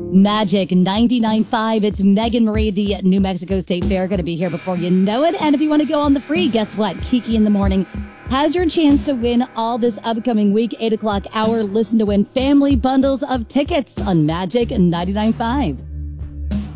Magic 99.5. It's Megan Marie, the New Mexico State Fair, going to be here before you know it. And if you want to go on the free, guess what? Kiki in the Morning has your chance to win all this upcoming week, 8 o'clock hour. Listen to win family bundles of tickets on Magic 99.5.